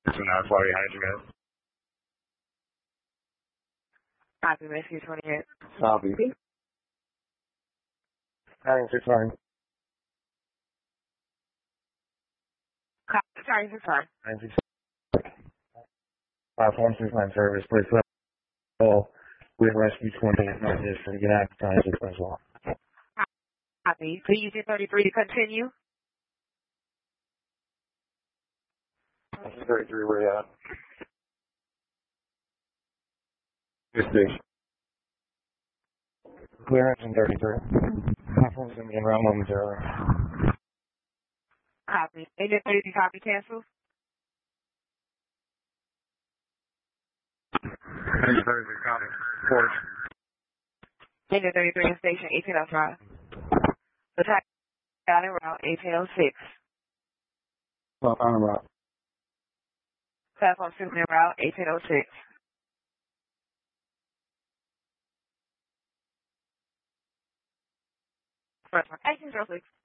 So now it's already hydrogen. Copy, Rescue 28. Copy. Having 6-9. Sorry, 6-9. 5 169 service, please call with Rescue 28 messages to get advertised as well. Copy. Please use your 33 to continue. This is 33, where you at? This station. Clearance in 33. Platform's going to be around momentarily. Copy. Agent 33, copy, cancel. Agent 33, copy. Force. Agent 33 in station 1805. Attack out en route 1806. Well, on route. Platform 6 en route 1806. First one, 1806.